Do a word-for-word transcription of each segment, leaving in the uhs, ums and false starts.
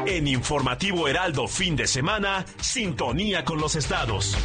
En Informativo Heraldo Fin de Semana, sintonía con los estados.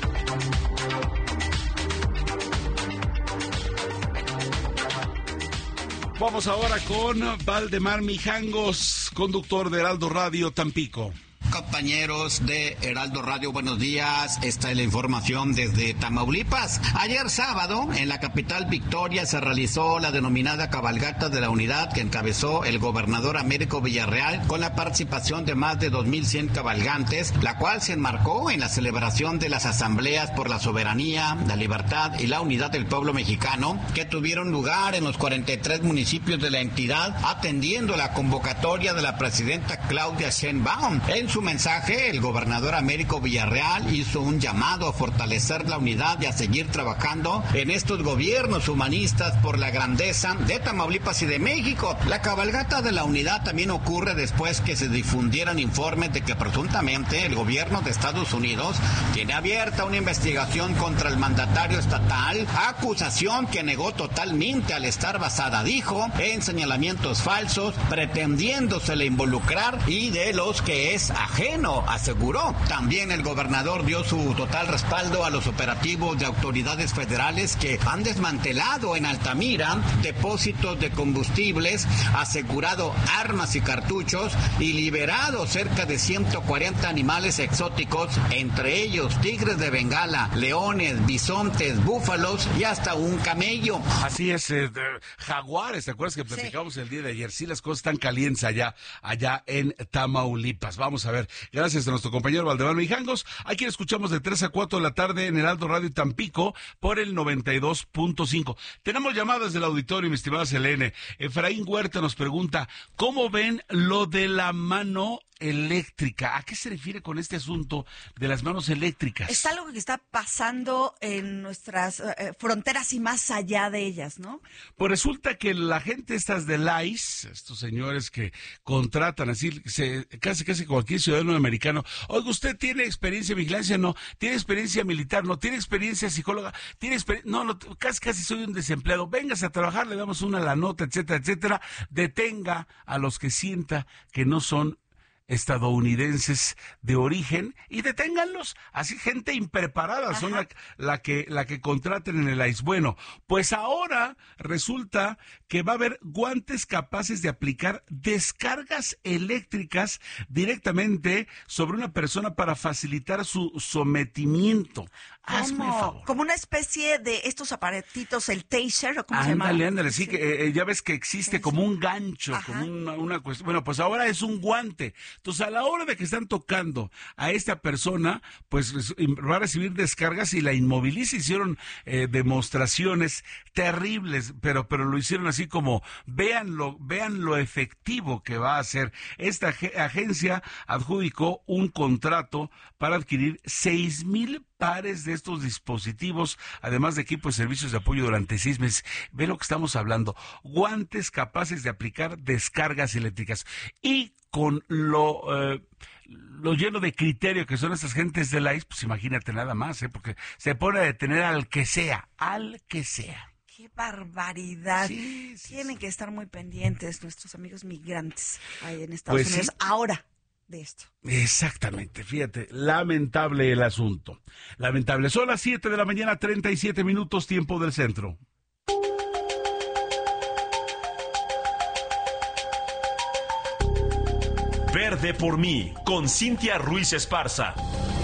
Vamos ahora con Valdemar Mijangos, conductor de Heraldo Radio Tampico. Compañeros de Heraldo Radio, buenos días. Esta es la información desde Tamaulipas. Ayer sábado, en la capital Victoria, se realizó la denominada cabalgata de la unidad que encabezó el gobernador Américo Villarreal, con la participación de más de dos mil cien cabalgantes, la cual se enmarcó en la celebración de las asambleas por la soberanía, la libertad y la unidad del pueblo mexicano, que tuvieron lugar en los cuarenta y tres municipios de la entidad, atendiendo la convocatoria de la presidenta Claudia Sheinbaum. En su mensaje, el gobernador Américo Villarreal hizo un llamado a fortalecer la unidad y a seguir trabajando en estos gobiernos humanistas por la grandeza de Tamaulipas y de México. La cabalgata de la unidad también ocurre después que se difundieran informes de que presuntamente el gobierno de Estados Unidos tiene abierta una investigación contra el mandatario estatal, acusación que negó totalmente al estar basada, dijo, en señalamientos falsos, pretendiéndosele involucrar y de los que es ajeno, aseguró. También el gobernador dio su total respaldo a los operativos de autoridades federales que han desmantelado en Altamira depósitos de combustibles, asegurado armas y cartuchos y liberado cerca de ciento cuarenta animales exóticos, entre ellos tigres de Bengala, leones, bisontes, búfalos y hasta un camello. Así es, eh, jaguares, ¿te acuerdas que platicamos sí. el día de ayer? Sí, las cosas están calientes allá, allá en Tamaulipas. Vamos a ver, gracias a nuestro compañero Valdemar Mijangos. Aquí lo escuchamos de tres a cuatro de la tarde en Heraldo Radio Tampico por el noventa y dos punto cinco. Tenemos llamadas del auditorio, mi estimada Selene. Efraín Huerta nos pregunta, ¿cómo ven lo de la mano eléctrica? ¿A qué se refiere con este asunto de las manos eléctricas? Es algo que está pasando en nuestras eh, fronteras y más allá de ellas, ¿no? Pues resulta que la gente estas de la I C E, estos señores que contratan así, se, casi casi cualquier ciudadano americano, oiga, ¿usted tiene experiencia en vigilancia? No. ¿Tiene experiencia militar? No. ¿Tiene experiencia psicóloga? ¿Tiene experiencia? No, no, casi casi soy un desempleado. Véngase a trabajar, le damos una la nota, etcétera, etcétera. Detenga a los que sienta que no son estadounidenses de origen y deténganlos, así gente impreparada. Ajá. Son la, la que la que contraten en el I C E. Bueno, pues ahora resulta que va a haber guantes capaces de aplicar descargas eléctricas directamente sobre una persona para facilitar su sometimiento. Hazme favor. Como una especie de estos aparatitos, el taser, ¿o cómo se llama? Ándale, ándale, sí, que eh, ya ves que existe como un gancho, Ajá. como una, una cuestión. Bueno, pues ahora es un guante. Entonces, a la hora de que están tocando a esta persona, pues va a recibir descargas y la inmoviliza. Hicieron eh, demostraciones terribles, pero pero lo hicieron así como, vean lo, vean lo efectivo que va a ser. Esta ag- agencia adjudicó un contrato para adquirir seis mil pares de estos dispositivos, además de equipos y servicios de apoyo durante seis meses. Ve lo que estamos hablando. Guantes capaces de aplicar descargas eléctricas. Y con lo, eh, lo lleno de criterio que son estas gentes de la I C E, pues imagínate nada más, ¿eh? Porque se pone a detener al que sea, al que sea. ¡Qué barbaridad! Sí, sí, Tienen sí. que estar muy pendientes nuestros amigos migrantes ahí en Estados Pues Unidos. sí. Ahora. De esto. Exactamente, fíjate, lamentable el asunto. Lamentable. Son las siete de la mañana, treinta y siete minutos, tiempo del centro. Verde por mí, con Cintia Ruiz Esparza.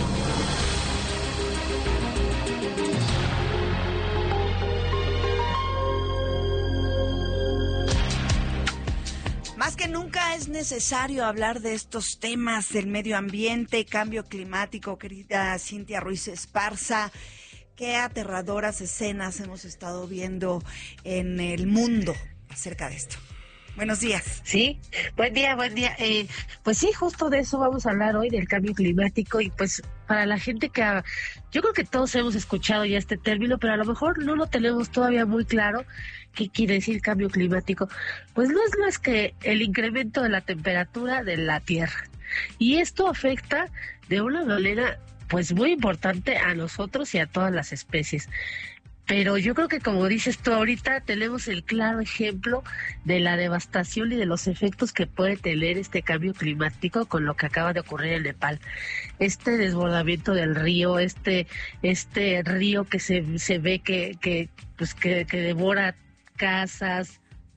Más que nunca es necesario hablar de estos temas del medio ambiente, cambio climático, querida Cintia Ruiz Esparza. Qué aterradoras escenas hemos estado viendo en el mundo acerca de esto. Buenos días. Sí, buen día, buen día. Eh, pues sí, justo de eso vamos a hablar hoy, del cambio climático. Y pues para la gente que... Ha, yo creo que todos hemos escuchado ya este término, pero a lo mejor no lo tenemos todavía muy claro qué quiere decir cambio climático. Pues no es más que el incremento de la temperatura de la Tierra. Y esto afecta de una manera pues muy importante a nosotros y a todas las especies. pero yo creo que como dices tú ahorita tenemos el claro ejemplo de la devastación y de los efectos que puede tener este cambio climático con lo que acaba de ocurrir en Nepal. Este desbordamiento del río, este este río que se se ve que que pues que, que devora casas,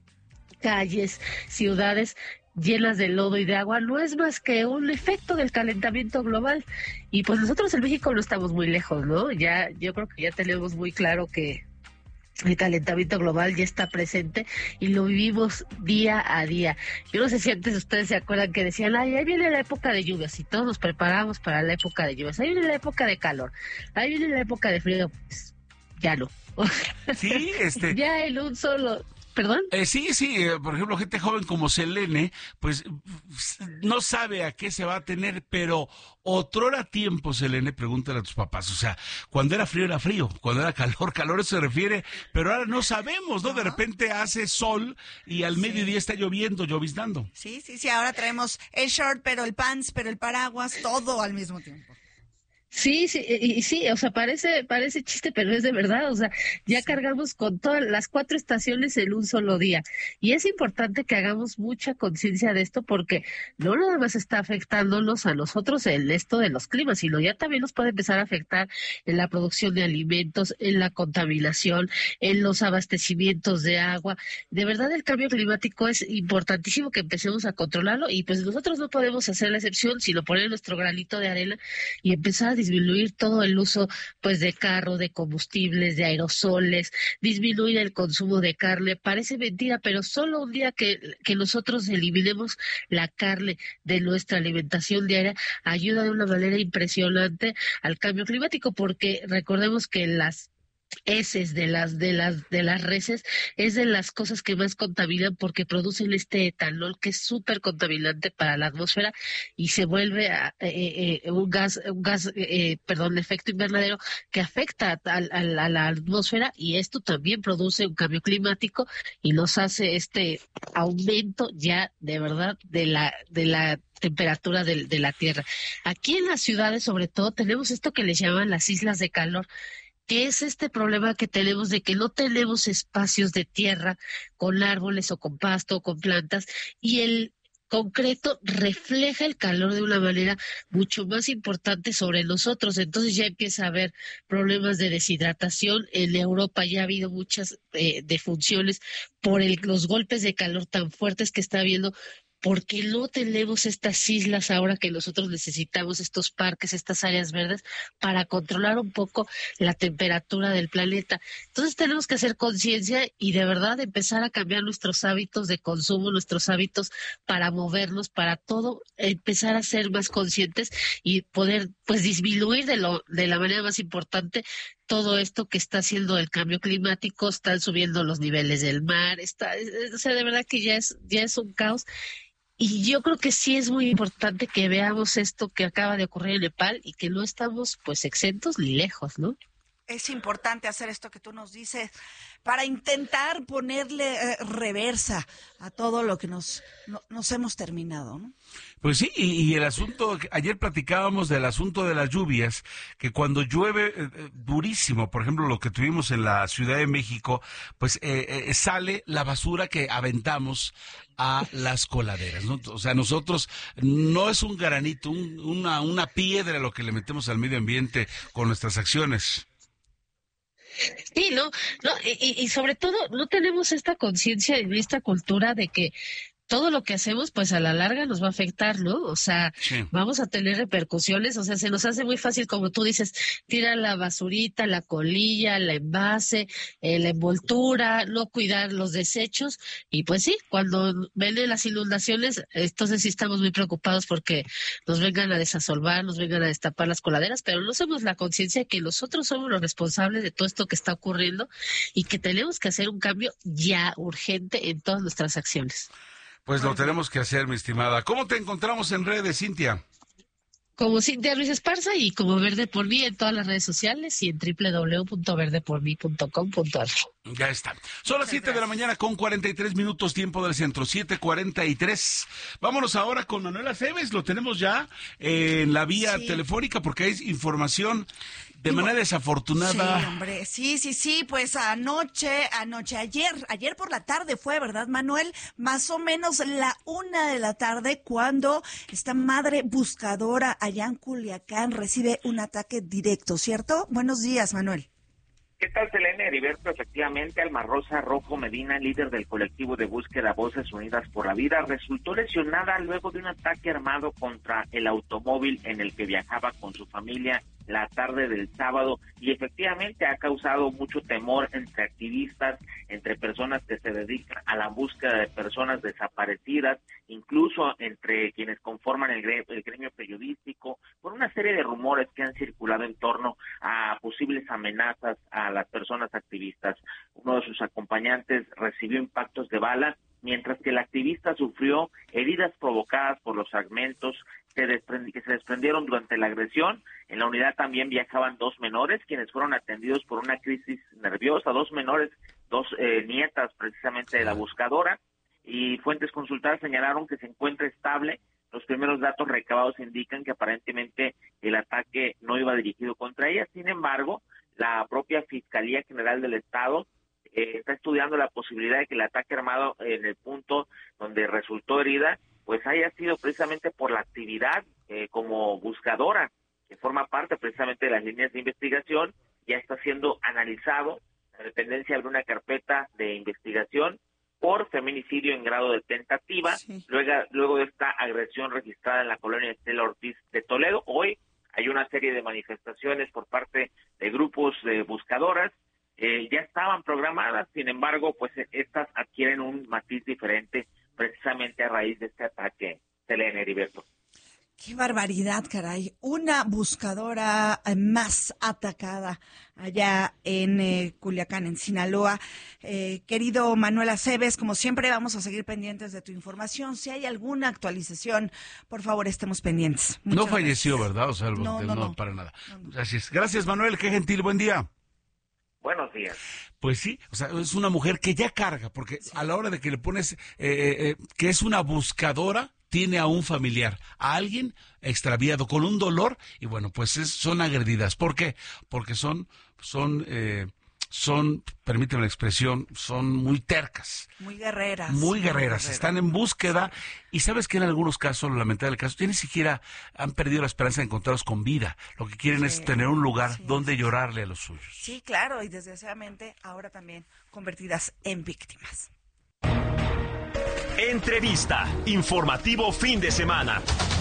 calles, ciudades llenas de lodo y de agua, no es más que un efecto del calentamiento global. Y pues nosotros en México no estamos muy lejos, ¿no? Ya, yo creo que ya tenemos muy claro que el calentamiento global ya está presente y lo vivimos día a día. Yo no sé si antes ustedes se acuerdan que decían, ay, ahí viene la época de lluvias y todos nos preparamos para la época de lluvias. Ahí viene la época de calor, ahí viene la época de frío. Pues ya no. Sí, este... ya en un solo... ¿Perdón? Eh, sí, sí, eh, por ejemplo, gente joven como Selene, pues no sabe a qué se va a tener, pero otrora tiempo, Selene, pregúntale a tus papás, o sea, cuando era frío era frío, cuando era calor, calor se refiere, pero ahora no sabemos, ¿no? De repente hace sol y al sí. mediodía está lloviendo, lloviznando. Sí, sí, sí, ahora traemos el short, pero el pants, pero el paraguas, todo al mismo tiempo. Sí, sí, y sí, o sea, parece parece chiste, pero es de verdad, o sea, ya sí. cargamos con todas las cuatro estaciones en un solo día. Y es importante que hagamos mucha conciencia de esto porque no nada más está afectándonos a nosotros el esto de los climas, sino ya también nos puede empezar a afectar en la producción de alimentos, en la contaminación, en los abastecimientos de agua. De verdad, el cambio climático es importantísimo que empecemos a controlarlo y pues nosotros no podemos hacer la excepción, sino poner nuestro granito de arena y empezar a disminuir todo el uso pues de carro, de combustibles, de aerosoles, disminuir el consumo de carne. Parece mentira, pero solo un día que, que nosotros eliminemos la carne de nuestra alimentación diaria ayuda de una manera impresionante al cambio climático, porque recordemos que las heces de las de las de las reses es de las cosas que más contaminan porque producen este etanol que es súper contaminante para la atmósfera y se vuelve a, eh, eh, un gas un gas eh, perdón efecto invernadero que afecta a, a, a la atmósfera, y esto también produce un cambio climático y nos hace este aumento ya de verdad de la de la temperatura de, de la tierra. Aquí en las ciudades sobre todo tenemos esto que les llaman las islas de calor, que es este problema que tenemos de que no tenemos espacios de tierra con árboles o con pasto o con plantas, y el concreto refleja el calor de una manera mucho más importante sobre nosotros. Entonces ya empieza a haber problemas de deshidratación. En Europa ya ha habido muchas eh, defunciones por el, los golpes de calor tan fuertes que está habiendo, porque no tenemos estas islas ahora que nosotros necesitamos, estos parques, estas áreas verdes, para controlar un poco la temperatura del planeta. Entonces tenemos que hacer conciencia y de verdad empezar a cambiar nuestros hábitos de consumo, nuestros hábitos para movernos, para todo, empezar a ser más conscientes y poder pues disminuir de, lo, de la manera más importante todo esto que está haciendo el cambio climático. Están subiendo los niveles del mar, está, o sea, de verdad que ya es, ya es un caos. Y yo creo que sí es muy importante que veamos esto que acaba de ocurrir en Nepal y que no estamos pues exentos ni lejos, ¿no? Es importante hacer esto que tú nos dices para intentar ponerle eh, reversa a todo lo que nos, no, nos hemos terminado, ¿no? Pues sí, y, y el asunto, ayer platicábamos del asunto de las lluvias, que cuando llueve eh, durísimo, por ejemplo, lo que tuvimos en la Ciudad de México, pues eh, eh, sale la basura que aventamos a las coladeras, ¿no? O sea, nosotros no es un granito, un, una, una piedra lo que le metemos al medio ambiente con nuestras acciones. Sí, no, no, y, y sobre todo no tenemos esta conciencia y esta cultura de que todo lo que hacemos, pues a la larga nos va a afectar, ¿no? O sea, sí. Vamos a tener repercusiones, o sea, se nos hace muy fácil, como tú dices, tirar la basurita, la colilla, el envase, eh, la envoltura, no cuidar los desechos, y pues sí, cuando vienen las inundaciones, entonces sí estamos muy preocupados porque nos vengan a desasolvar, nos vengan a destapar las coladeras, pero no hacemos la conciencia de que nosotros somos los responsables de todo esto que está ocurriendo y que tenemos que hacer un cambio ya urgente en todas nuestras acciones. Pues lo tenemos que hacer, mi estimada. ¿Cómo te encontramos en redes, Cintia? Como Cintia Ruiz Esparza y como Verde por Mí en todas las redes sociales y en doble u doble u doble u punto verde por mí punto com punto a r. Ya está. Son las siete de la mañana con cuarenta y tres minutos, tiempo del centro, siete cuarenta y tres. Vámonos ahora con Manuel Aceves, lo tenemos ya en la vía sí. telefónica porque hay información de manera desafortunada. Sí, hombre, sí, sí, sí, pues anoche, anoche, ayer, ayer por la tarde fue, ¿verdad, Manuel? Más o menos la una de la tarde cuando esta madre buscadora allá en Culiacán recibe un ataque directo, ¿cierto? Buenos días, Manuel. ¿Qué tal, Selene? Heriberto, efectivamente, Alma Rosa Rojo Medina, líder del colectivo de búsqueda Voces Unidas por la Vida, resultó lesionada luego de un ataque armado contra el automóvil en el que viajaba con su familia la tarde del sábado, y efectivamente ha causado mucho temor entre activistas, entre personas que se dedican a la búsqueda de personas desaparecidas, incluso entre quienes conforman el gremio, el gremio periodístico, por una serie de rumores que han circulado en torno a posibles amenazas a las personas activistas. Uno de sus acompañantes recibió impactos de bala, mientras que el activista sufrió heridas provocadas por los fragmentos que, desprend- que se desprendieron durante la agresión. En la unidad también viajaban dos menores, quienes fueron atendidos por una crisis nerviosa, dos menores, dos eh, nietas precisamente de la buscadora, y fuentes consultadas señalaron que se encuentra estable. Los primeros datos recabados indican que aparentemente el ataque no iba dirigido contra ella. Sin embargo, la propia Fiscalía General del Estado eh, está estudiando la posibilidad de que el ataque armado en el punto donde resultó herida pues haya sido precisamente por la actividad eh, como buscadora, que forma parte precisamente de las líneas de investigación. Ya está siendo analizado. La dependencia abre una carpeta de investigación por feminicidio en grado de tentativa, sí. luego, luego de esta agresión registrada en la colonia Estela Ortiz de Toledo. Hoy hay una serie de manifestaciones por parte de grupos de buscadoras, eh, ya estaban programadas, sin embargo, pues estas adquieren un matiz diferente precisamente a raíz de este ataque, Selene, Heriberto. Qué barbaridad, caray. Una buscadora más atacada allá en eh, Culiacán, en Sinaloa. Eh, querido Manuel Aceves, como siempre vamos a seguir pendientes de tu información. Si hay alguna actualización, por favor, estemos pendientes. Muchas no falleció, gracias. ¿verdad? O sea, no, no, no, no, para nada. No, no. Gracias. Gracias, Manuel. Qué gentil. Buen día. Buenos días. Pues sí, o sea, es una mujer que ya carga, porque sí. a la hora de que le pones eh, eh, que es una buscadora, tiene a un familiar, a alguien extraviado con un dolor, y bueno, pues es, son agredidas. ¿Por qué? Porque son, son, eh, son, permíteme la expresión, son muy tercas. Muy guerreras. Muy guerreras, guerreras. Están en búsqueda, y sabes que en algunos casos, lo lamentable del caso, ni siquiera han perdido la esperanza de encontrarlos con vida. Lo que quieren sí, es tener un lugar sí, donde sí, llorarle a los suyos. Sí, claro, y desgraciadamente ahora también convertidas en víctimas. Entrevista, informativo fin de semana.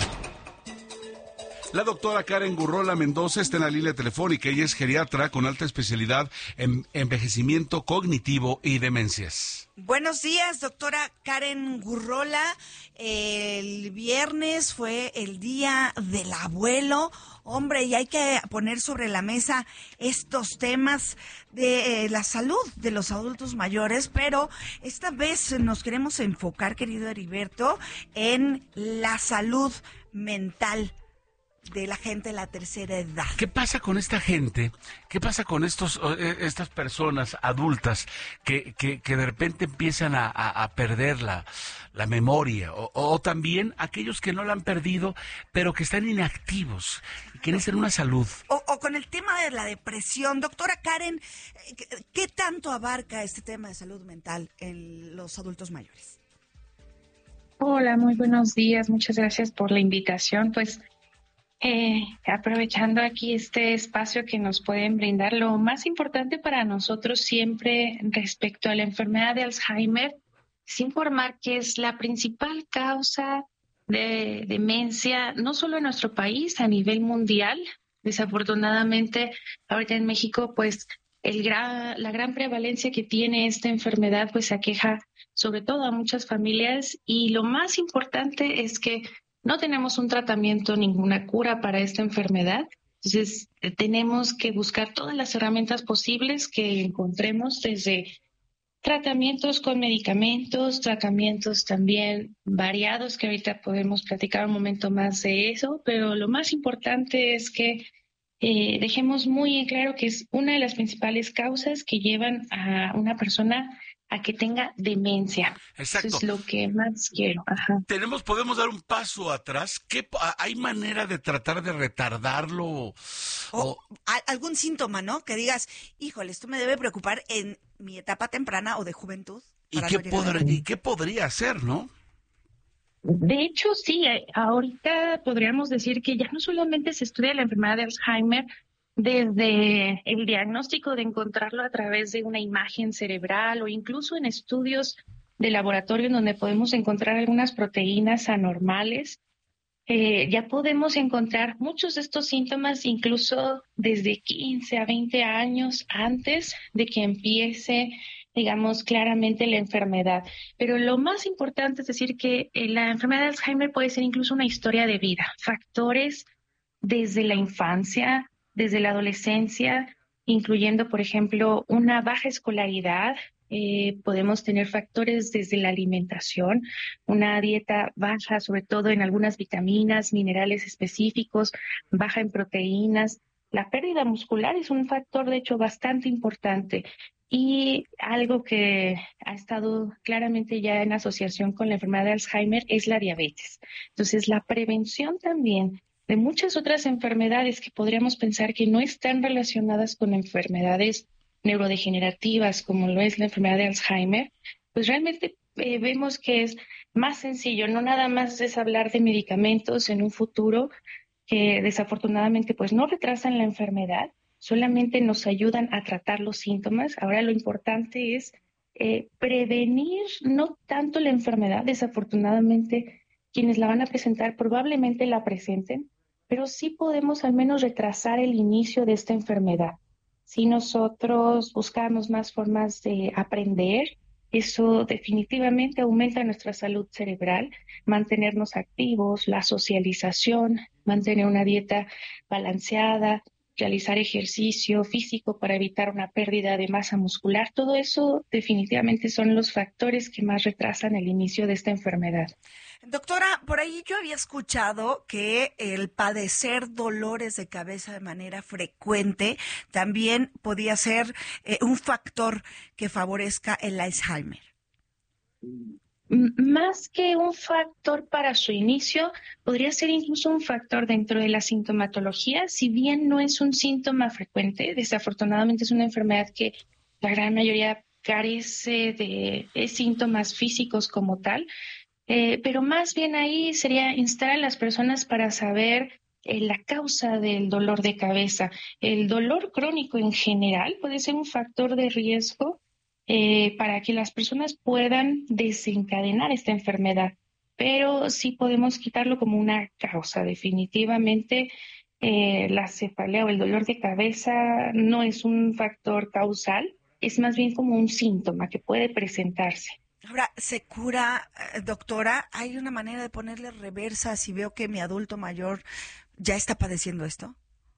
La doctora Karen Gurrola Mendoza está en la línea telefónica. Ella es geriatra con alta especialidad en envejecimiento cognitivo y demencias. Buenos días, doctora Karen Gurrola. El viernes fue el Día del Abuelo. Hombre, y hay que poner sobre la mesa estos temas de eh, la salud de los adultos mayores, pero esta vez nos queremos enfocar, querido Heriberto, en la salud mental de la gente de la tercera edad. ¿Qué pasa con esta gente? ¿Qué pasa con estos eh, estas personas adultas que, que, que de repente empiezan a, a, a perder la, la memoria? O, o también aquellos que no la han perdido, pero que están inactivos y quieren tener una salud. O, o con el tema de la depresión. Doctora Karen, ¿qué, qué tanto abarca este tema de salud mental en los adultos mayores? Hola, muy buenos días. Muchas gracias por la invitación. Pues Eh, aprovechando aquí este espacio que nos pueden brindar, lo más importante para nosotros siempre respecto a la enfermedad de Alzheimer es informar que es la principal causa de demencia, no solo en nuestro país, a nivel mundial. Desafortunadamente, ahorita en México, pues el gran, la gran prevalencia que tiene esta enfermedad, pues aqueja sobre todo a muchas familias, y lo más importante es que no tenemos un tratamiento, ninguna cura para esta enfermedad. Entonces, eh, tenemos que buscar todas las herramientas posibles que encontremos, desde tratamientos con medicamentos, tratamientos también variados, que ahorita podemos platicar un momento más de eso, pero lo más importante es que eh, dejemos muy en claro que es una de las principales causas que llevan a una persona a que tenga demencia. Exacto. Eso es lo que más quiero. Ajá. Tenemos, podemos dar un paso atrás. ¿Qué, ¿Hay manera de tratar de retardarlo? O, o a- algún síntoma, ¿no? Que digas, híjole, esto me debe preocupar en mi etapa temprana o de juventud. ¿y, para qué no llegar a- podr- ¿Y qué podría hacer, no? De hecho, sí, eh, ahorita podríamos decir que ya no solamente se estudia la enfermedad de Alzheimer desde el diagnóstico de encontrarlo a través de una imagen cerebral o incluso en estudios de laboratorio en donde podemos encontrar algunas proteínas anormales. Eh, ya podemos encontrar muchos de estos síntomas incluso desde quince a veinte años antes de que empiece, digamos, claramente la enfermedad. Pero lo más importante es decir que eh, la enfermedad de Alzheimer puede ser incluso una historia de vida, factores desde la infancia, desde la adolescencia, incluyendo, por ejemplo, una baja escolaridad. Eh, podemos tener factores desde la alimentación, una dieta baja, sobre todo en algunas vitaminas, minerales específicos, baja en proteínas. La pérdida muscular es un factor, de hecho, bastante importante. Y algo que ha estado claramente ya en asociación con la enfermedad de Alzheimer es la diabetes. Entonces, la prevención también de muchas otras enfermedades que podríamos pensar que no están relacionadas con enfermedades neurodegenerativas como lo es la enfermedad de Alzheimer, pues realmente eh, vemos que es más sencillo, no nada más es hablar de medicamentos en un futuro que desafortunadamente pues no retrasan la enfermedad, solamente nos ayudan a tratar los síntomas. Ahora lo importante es eh, prevenir no tanto la enfermedad, desafortunadamente quienes la van a presentar probablemente la presenten, pero sí podemos al menos retrasar el inicio de esta enfermedad. Si nosotros buscamos más formas de aprender, eso definitivamente aumenta nuestra salud cerebral, mantenernos activos, la socialización, mantener una dieta balanceada, realizar ejercicio físico para evitar una pérdida de masa muscular. Todo eso definitivamente son los factores que más retrasan el inicio de esta enfermedad. Doctora, por ahí yo había escuchado que el padecer dolores de cabeza de manera frecuente también podía ser eh, un factor que favorezca el Alzheimer. M- Más que un factor para su inicio, podría ser incluso un factor dentro de la sintomatología, si bien no es un síntoma frecuente. Desafortunadamente es una enfermedad que la gran mayoría carece de, de síntomas físicos como tal. Eh, pero más bien ahí sería instar a las personas para saber eh, la causa del dolor de cabeza. El dolor crónico en general puede ser un factor de riesgo eh, para que las personas puedan desencadenar esta enfermedad, pero sí podemos quitarlo como una causa. Definitivamente eh, la cefalea o el dolor de cabeza no es un factor causal, es más bien como un síntoma que puede presentarse. Ahora, ¿se cura, eh, doctora? ¿Hay una manera de ponerle reversa si veo que mi adulto mayor ya está padeciendo esto?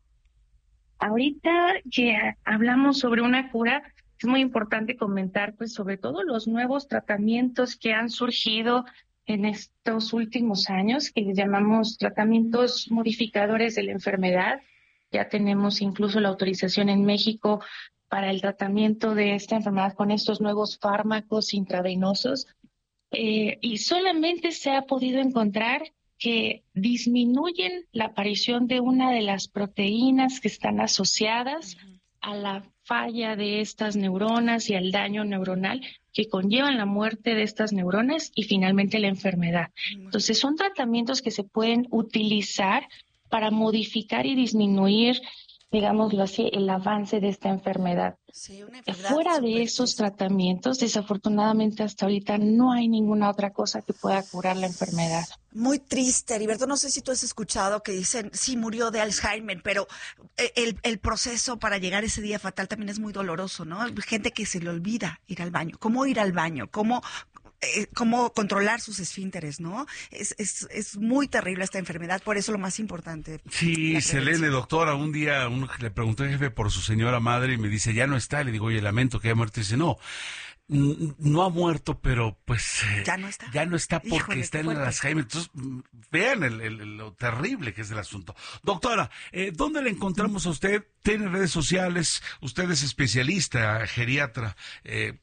Ahorita que hablamos sobre una cura, es muy importante comentar, pues, sobre todo los nuevos tratamientos que han surgido en estos últimos años, que les llamamos tratamientos modificadores de la enfermedad. Ya tenemos incluso la autorización en México para el tratamiento de esta enfermedad con estos nuevos fármacos intravenosos. Eh, y solamente se ha podido encontrar que disminuyen la aparición de una de las proteínas que están asociadas uh-huh. a la falla de estas neuronas y al daño neuronal que conllevan la muerte de estas neuronas y finalmente la enfermedad. Uh-huh. Entonces son tratamientos que se pueden utilizar para modificar y disminuir, digámoslo así, el avance de esta enfermedad. Sí, una enfermedad Fuera de esos tratamientos, desafortunadamente hasta ahorita no hay ninguna otra cosa que pueda curar la enfermedad. Muy triste, Heriberto. No sé si tú has escuchado que dicen, sí, murió de Alzheimer, pero el, el proceso para llegar a ese día fatal también es muy doloroso, ¿no? Hay gente que se le olvida ir al baño. ¿Cómo ir al baño? ¿Cómo... Eh, cómo controlar sus esfínteres, ¿no? Es, es, es muy terrible esta enfermedad, por eso lo más importante. Sí, Selene, doctora, un día uno le preguntó al jefe por su señora madre y me dice, ya no está, le digo, oye, lamento que haya muerto, y dice, no, no ha muerto, pero pues ya no está, ya no está porque Híjole, está en el Alzheimer. Entonces, vean el, el, lo terrible que es el asunto. Doctora, eh, ¿dónde le encontramos a usted? ¿Tiene redes sociales? Usted es especialista, geriatra, eh,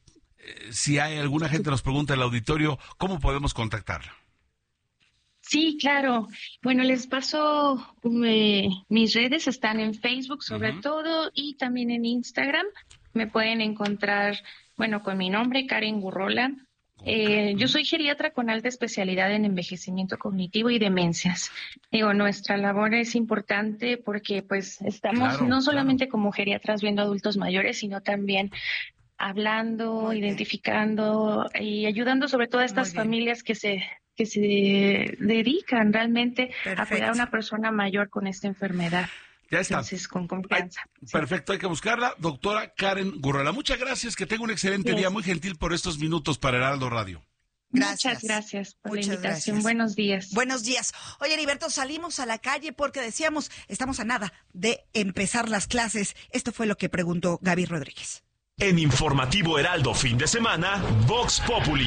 eh, si hay alguna gente nos pregunta en el auditorio, ¿cómo podemos contactarla? Sí, claro. Bueno, les paso, eh, mis redes están en Facebook sobre uh-huh. todo y también en Instagram. Me pueden encontrar, bueno, con mi nombre, Karen Gurrola. Eh, yo soy geriatra con alta especialidad en envejecimiento cognitivo y demencias. Digo, nuestra labor es importante porque pues estamos claro, no solamente claro. como geriatras viendo adultos mayores, sino también hablando, Muy identificando bien. y ayudando sobre todo a estas familias que se que se dedican realmente Perfecto. a cuidar a una persona mayor con esta enfermedad. Ya está. Entonces, con confianza. Hay, sí. Perfecto, hay que buscarla. Doctora Karen Gurrola, muchas gracias, que tenga un excelente yes. día, muy gentil por estos minutos para Heraldo Radio. Gracias. Muchas gracias por Muchas la invitación. Gracias. Buenos días. Buenos días. Oye, Heriberto, salimos a la calle porque decíamos, estamos a nada de empezar las clases. Esto fue lo que preguntó Gaby Rodríguez. En Informativo Heraldo Fin de Semana, Vox Populi.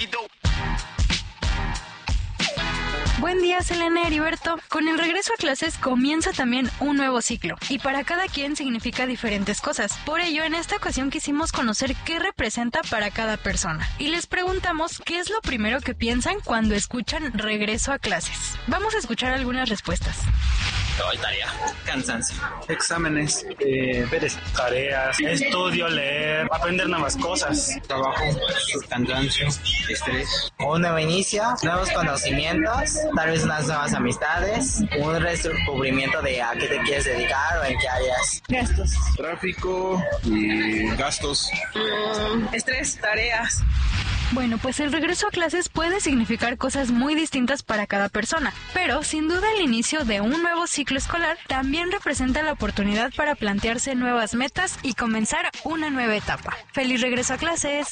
Buen día, Selena y Heriberto. Con el regreso a clases comienza también un nuevo ciclo y para cada quien significa diferentes cosas. Por ello, en esta ocasión quisimos conocer qué representa para cada persona y les preguntamos qué es lo primero que piensan cuando escuchan regreso a clases. Vamos a escuchar algunas respuestas. Hoy tarea, cansancio, exámenes, eh, tareas, estudio, leer, aprender nuevas cosas, trabajo, cansancio, estrés. Un nuevo inicio, nuevos conocimientos, tal vez unas nuevas amistades, un redescubrimiento de a qué te quieres dedicar o en qué áreas. Gastos. Tráfico y gastos. Mm, estrés, tareas. Bueno, pues el regreso a clases puede significar cosas muy distintas para cada persona, pero sin duda el inicio de un nuevo ciclo escolar también representa la oportunidad para plantearse nuevas metas y comenzar una nueva etapa. ¡Feliz regreso a clases!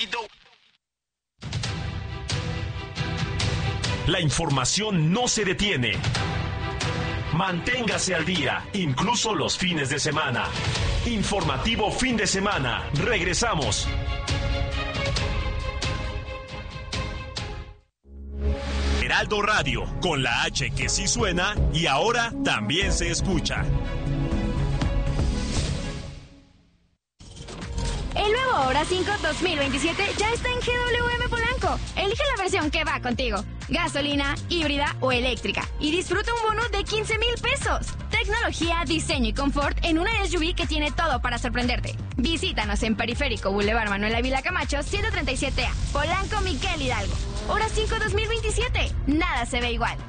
La información no se detiene. Manténgase al día, incluso los fines de semana. Informativo Fin de Semana. Regresamos. Heraldo Radio, con la H que sí suena y ahora también se escucha. El nuevo Hora cinco dos mil veintisiete ya está en G W M Polanco. Elige la versión que va contigo. Gasolina, híbrida o eléctrica. Y disfruta un bono de quince mil pesos. Tecnología, diseño y confort en una S U V que tiene todo para sorprenderte. Visítanos en Periférico Boulevard Manuel Ávila Camacho, ciento treinta y siete A, Polanco, Miguel Hidalgo. Hora cinco dos mil veintisiete. Nada se ve igual.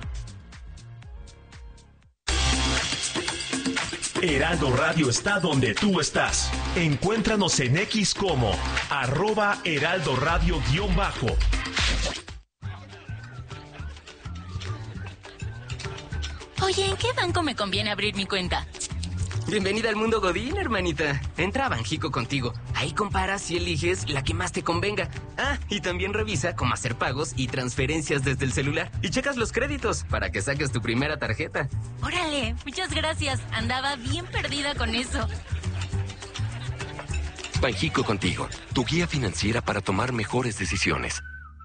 Heraldo Radio está donde tú estás. Encuéntranos en X como arroba Heraldo Radio guión bajo. Oye, ¿en qué banco me conviene abrir mi cuenta? Bienvenida al mundo Godín, hermanita. Entra a Banjico Contigo. Ahí comparas y eliges la que más te convenga. Ah, y también revisa cómo hacer pagos y transferencias desde el celular. Y checas los créditos para que saques tu primera tarjeta. Órale, muchas gracias. Andaba bien perdida con eso. Banjico Contigo, tu guía financiera para tomar mejores decisiones.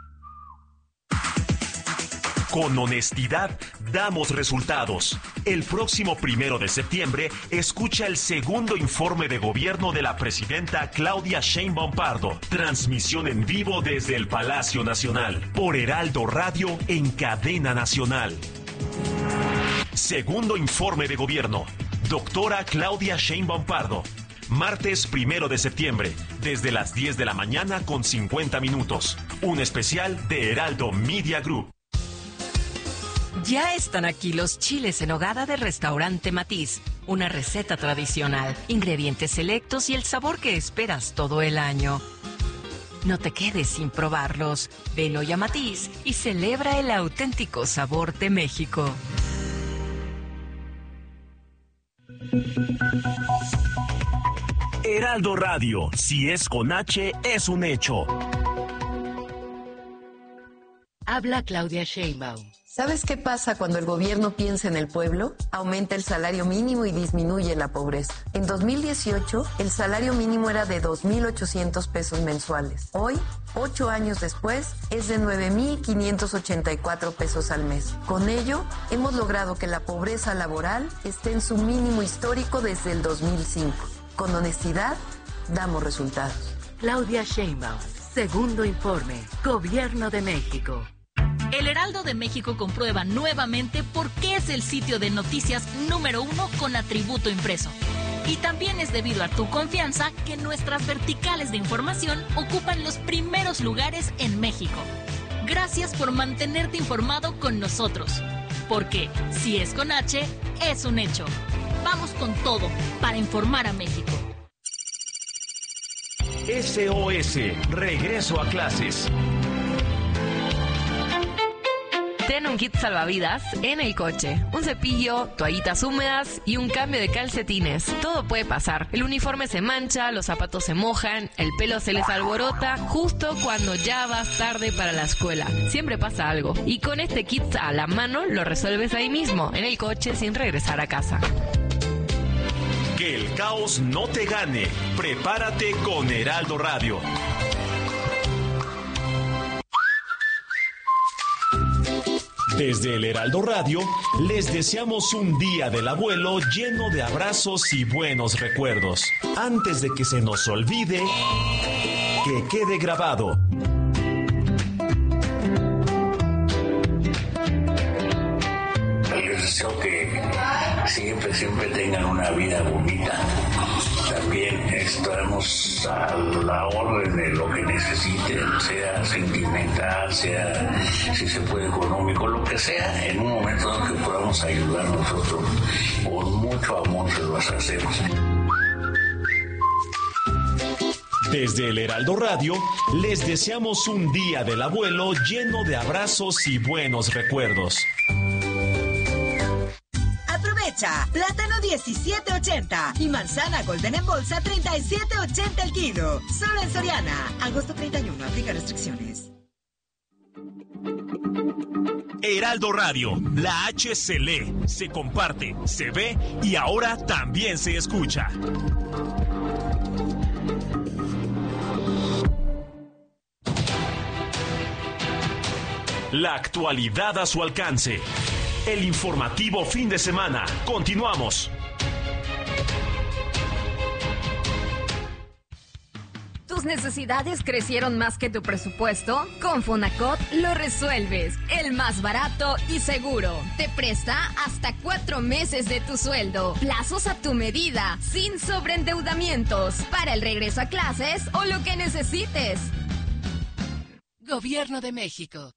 Con honestidad, damos resultados. El próximo primero de septiembre, escucha el segundo informe de gobierno de la presidenta Claudia Sheinbaum Pardo. Transmisión en vivo desde el Palacio Nacional. Por Heraldo Radio en Cadena Nacional. Segundo informe de gobierno. Doctora Claudia Sheinbaum Pardo. Martes primero de septiembre, desde las diez de la mañana con cincuenta minutos. Un especial de Heraldo Media Group. Ya están aquí los chiles en nogada de Restaurante Matiz. Una receta tradicional, ingredientes selectos y el sabor que esperas todo el año. No te quedes sin probarlos. Ven hoy a Matiz y celebra el auténtico sabor de México. Heraldo Radio, si es con H, es un hecho. Habla Claudia Sheinbaum. ¿Sabes qué pasa cuando el gobierno piensa en el pueblo? Aumenta el salario mínimo y disminuye la pobreza. En dos mil dieciocho, el salario mínimo era de dos mil ochocientos pesos mensuales. Hoy, ocho años después, es de nueve mil quinientos ochenta y cuatro pesos al mes. Con ello, hemos logrado que la pobreza laboral esté en su mínimo histórico desde el dos mil cinco. Con honestidad, damos resultados. Claudia Sheinbaum, Segundo informe, Gobierno de México. El Heraldo de México comprueba nuevamente por qué es el sitio de noticias número uno con atributo impreso. Y también es debido a tu confianza que nuestras verticales de información ocupan los primeros lugares en México. Gracias por mantenerte informado con nosotros. Porque si es con H, es un hecho. Vamos con todo para informar a México. S O S, regreso a clases. Ten un kit salvavidas en el coche, un cepillo, toallitas húmedas y un cambio de calcetines. Todo puede pasar. El uniforme se mancha, los zapatos se mojan, el pelo se les alborota justo cuando ya vas tarde para la escuela. Siempre pasa algo. Y con este kit a la mano lo resuelves ahí mismo, en el coche, sin regresar a casa. Que el caos no te gane. Prepárate con Heraldo Radio. Desde el Heraldo Radio, les deseamos un día del abuelo lleno de abrazos y buenos recuerdos. Antes de que se nos olvide, que quede grabado. Les deseo que siempre, siempre tengan una vida bonita. También estamos a la orden de lo que necesiten, sea sentimental, sea, si se puede, económico, lo que sea, en un momento en que podamos ayudar nosotros, con mucho amor se los hacemos. Desde el Heraldo Radio, les deseamos un día del abuelo lleno de abrazos y buenos recuerdos. Aprovecha, plátano diecisiete ochenta y manzana golden en bolsa treinta y siete ochenta el kilo. Solo en Soriana. Agosto treinta y uno, aplica restricciones. Heraldo Radio, la H se lee, se comparte, se ve y ahora también se escucha. La actualidad a su alcance. El informativo fin de semana. Continuamos. ¿Tus necesidades crecieron más que tu presupuesto? Con Fonacot lo resuelves. El más barato y seguro. Te presta hasta cuatro meses de tu sueldo. Plazos a tu medida, sin sobreendeudamientos. Para el regreso a clases o lo que necesites. Gobierno de México.